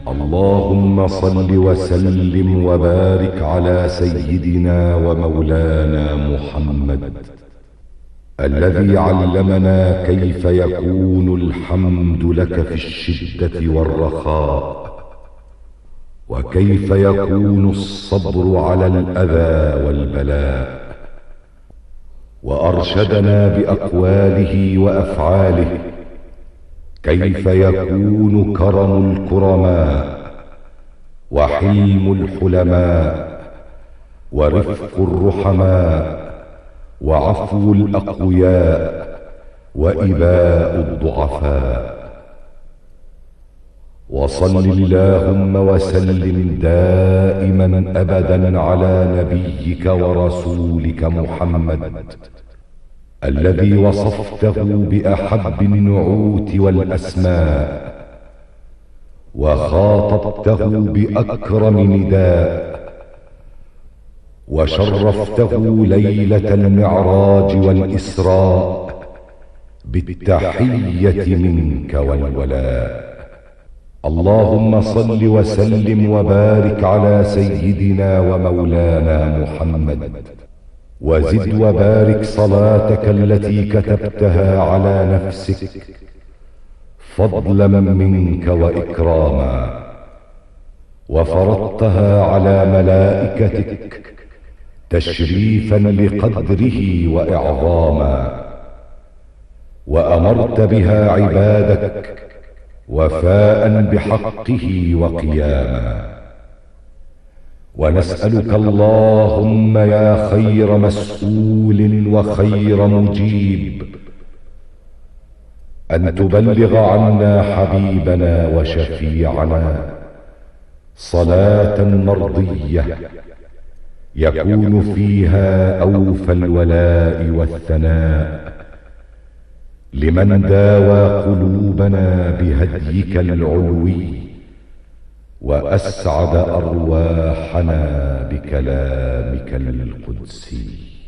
اللهم صل وسلم وبارك على سيدنا ومولانا محمد الذي علمنا كيف يكون الحمد لك في الشدة والرخاء، وكيف يكون الصبر على الأذى والبلاء، وأرشدنا بأقواله وأفعاله كيف يكون كرم الكرماء وحلم الحلماء ورفق الرحماء وعفو الأقوياء وإباء الضعفاء. وصل اللهم وسلم دائما أبدا على نبيك ورسولك محمد الذي وصفته بأحب النعوت والأسماء، وخاطبته بأكرم نداء، وشرفته ليلة المعراج والإسراء بالتحية منك والولاء. اللهم صل وسلم وبارك على سيدنا ومولانا محمد، وزد وبارك صلاتك التي كتبتها على نفسك فضلا منك وإكراما، وفرضتها على ملائكتك تشريفا لقدره وإعظاما، وأمرت بها عبادك وفاء بحقه وقياما. ونسألك اللهم يا خير مسؤول وخير مجيب أن تبلغ عنا حبيبنا وشفيعنا صلاة مرضية يكون فيها أوفى الولاء والثناء لمن داوى قلوبنا بهديك العلوي، وأسعد أرواحنا بكلامك القدسي.